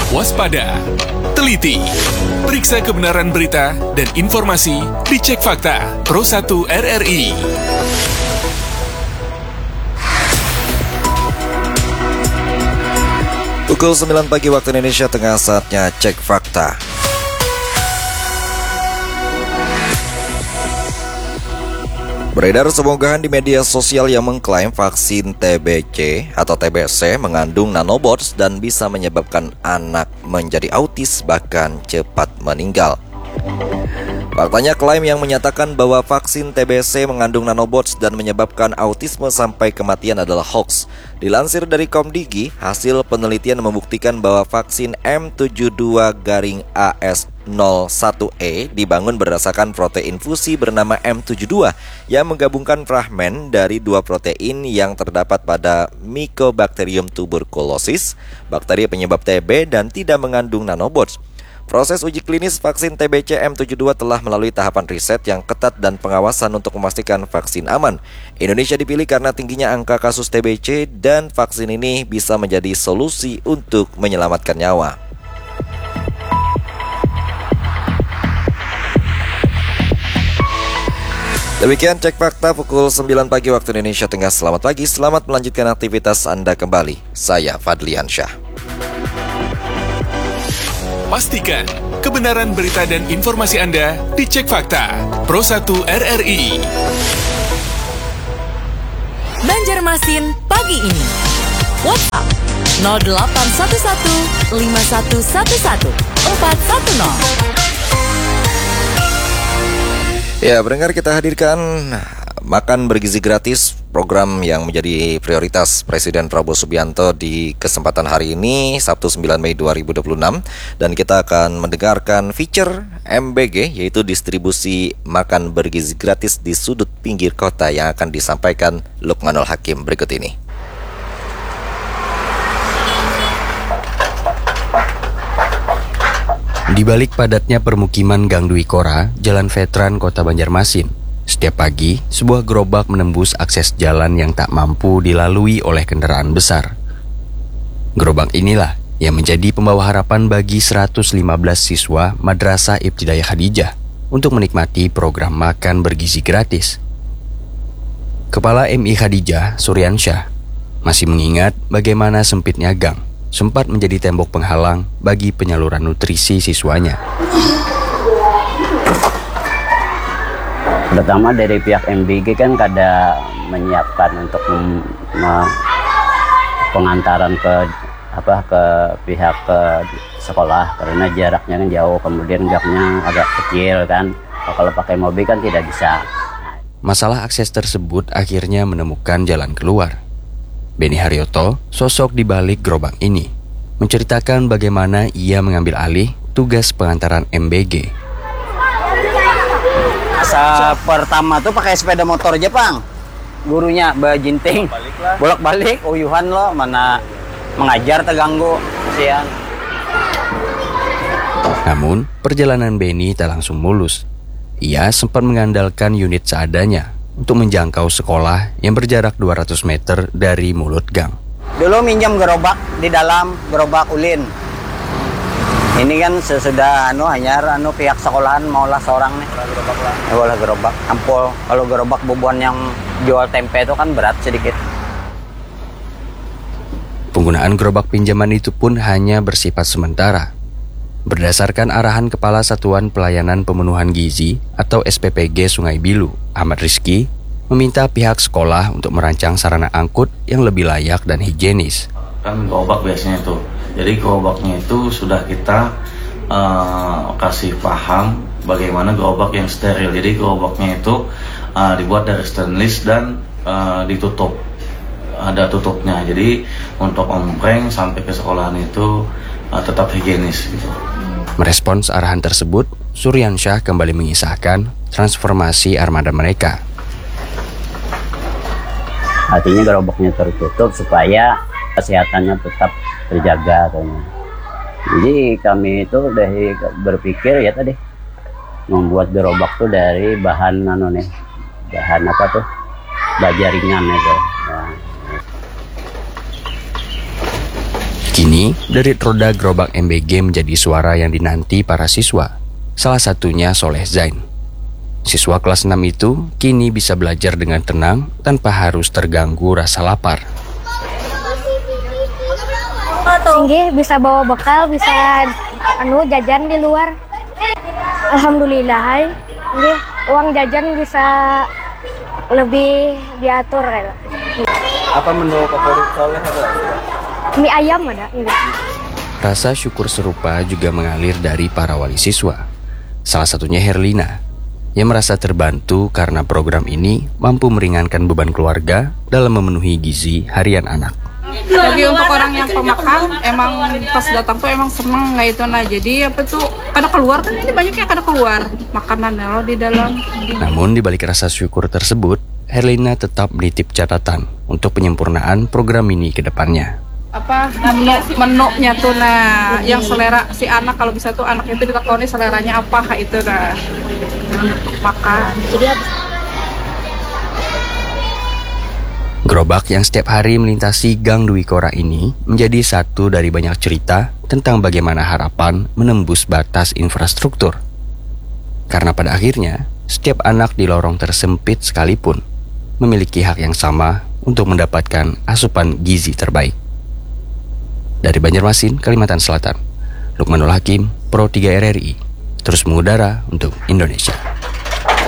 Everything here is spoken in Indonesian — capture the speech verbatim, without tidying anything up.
Waspada, teliti, periksa kebenaran berita dan informasi di Cek Fakta Pro satu R R I. Pukul sembilan pagi waktu Indonesia Tengah, saatnya Cek Fakta. Beredar sebuah unggahan di media sosial yang mengklaim vaksin T B C atau T B C mengandung nanobots dan bisa menyebabkan anak menjadi autis bahkan cepat meninggal. Faktanya, klaim yang menyatakan bahwa vaksin T B C mengandung nanobots dan menyebabkan autisme sampai kematian adalah hoax. Dilansir dari Komdigi, hasil penelitian membuktikan bahwa vaksin M tujuh puluh dua A S nol satu E dibangun berdasarkan protein fusi bernama M tujuh puluh dua yang menggabungkan fragmen dari dua protein yang terdapat pada Mycobacterium tuberculosis, bakteri penyebab T B, dan tidak mengandung nanobots. Proses uji klinis vaksin T B C M tujuh puluh dua telah melalui tahapan riset yang ketat dan pengawasan untuk memastikan vaksin aman. Indonesia dipilih karena tingginya angka kasus T B C dan vaksin ini bisa menjadi solusi untuk menyelamatkan nyawa. Demikian Cek Fakta pukul sembilan pagi waktu Indonesia Tengah. Selamat pagi, selamat melanjutkan aktivitas Anda kembali. Saya Fadliansyah. Pastikan kebenaran berita dan informasi Anda di Cek Fakta Pro satu R R I. Banjarmasin pagi ini. WhatsApp nol delapan satu satu lima satu satu satu empat satu nol. Ya, pendengar, kita hadirkan Makan Bergizi Gratis, program yang menjadi prioritas Presiden Prabowo Subianto di kesempatan hari ini, Sabtu sembilan Mei dua ribu dua puluh enam. Dan kita akan mendengarkan feature M B G, yaitu distribusi makan bergizi gratis di sudut pinggir kota, yang akan disampaikan Lukmanul Hakim berikut ini. Di balik padatnya permukiman Gang Dwi Kora, Jalan Veteran Kota Banjarmasin, setiap pagi sebuah gerobak menembus akses jalan yang tak mampu dilalui oleh kendaraan besar. Gerobak inilah yang menjadi pembawa harapan bagi seratus lima belas siswa Madrasah Ibtidaiyah Khadijah untuk menikmati program makan bergizi gratis. Kepala M I Khadijah, Suryansyah, masih mengingat bagaimana sempitnya gang sempat menjadi tembok penghalang bagi penyaluran nutrisi siswanya. Pertama dari pihak M B G kan kada menyiapkan untuk mem, me, pengantaran ke apa ke pihak ke sekolah karena jaraknya kan jauh, kemudian gangnya agak kecil kan. Kalau pakai mobil kan tidak bisa. Masalah akses tersebut akhirnya menemukan jalan keluar. Beni Haryoto, sosok di balik gerobak ini, menceritakan bagaimana ia mengambil alih tugas pengantaran M B G. Masa pertama tuh pakai sepeda motor aja, Pang. Gurunya bajinting, bolak-balik, uyuhan lo, mana mengajar terganggu, kasihan. Namun, perjalanan Beni tak langsung mulus. Ia sempat mengandalkan unit seadanya untuk menjangkau sekolah yang berjarak dua ratus meter dari mulut gang. Dulu minjam gerobak di dalam gerobak ulin. Ini kan sesudah anu hanya anu pihak sekolahan maulah seorang nih. Gerobak lah. Boleh gerobak ampol. Kalau gerobak bubuan yang jual tempe itu kan berat sedikit. Penggunaan gerobak pinjaman itu pun hanya bersifat sementara. Berdasarkan arahan Kepala Satuan Pelayanan Pemenuhan Gizi atau S P P G Sungai Bilu, Ahmad Rizky, meminta pihak sekolah untuk merancang sarana angkut yang lebih layak dan higienis. Kan gerobak biasanya tuh, jadi gerobaknya itu sudah kita uh, kasih paham bagaimana gerobak yang steril. Jadi gerobaknya itu uh, dibuat dari stainless dan uh, ditutup, ada tutupnya. Jadi untuk ompreng sampai ke sekolahan itu uh, tetap higienis gitu. Merespons arahan tersebut, Suryansyah kembali mengisahkan transformasi armada mereka. Artinya gerobaknya tertutup supaya kesehatannya tetap terjaga. Jadi kami itu dari berpikir ya tadi membuat gerobak tuh dari bahan anu nih, bahan apa tuh, baja ringan itu. Nah. Kini, dari roda gerobak M B G menjadi suara yang dinanti para siswa. Salah satunya Soleh Zain. Siswa kelas enam itu kini bisa belajar dengan tenang tanpa harus terganggu rasa lapar. Tinggi bisa bawa bekal, bisa anu jajan di luar. Alhamdulillah, hai. Nggih, uang jajan bisa lebih diatur kayak. Apa menu favorit Soleh ada? Mie ayam ada, enggak. Rasa syukur serupa juga mengalir dari para wali siswa. Salah satunya Herlina, yang merasa terbantu karena program ini mampu meringankan beban keluarga dalam memenuhi gizi harian anak. Jadi untuk orang yang pemakan, emang pas datang tuh emang seneng nggak itu nah. Jadi apa tuh kada keluar kan ini banyak yang kada keluar makanan lo di dalam. Namun di balik rasa syukur tersebut, Herlina tetap menitip catatan untuk penyempurnaan program ini ke depannya. Apa menu menunya tuh nah yang selera si anak, kalau bisa tuh anak itu ditakoni seleranya apa kayak itu nah untuk makan. Jadi Gerobak yang setiap hari melintasi Gang Dwi Kora ini menjadi satu dari banyak cerita tentang bagaimana harapan menembus batas infrastruktur. Karena pada akhirnya, setiap anak di lorong tersempit sekalipun memiliki hak yang sama untuk mendapatkan asupan gizi terbaik. Dari Banjarmasin, Kalimantan Selatan, Lukmanul Hakim, Pro tiga R R I, terus mengudara untuk Indonesia.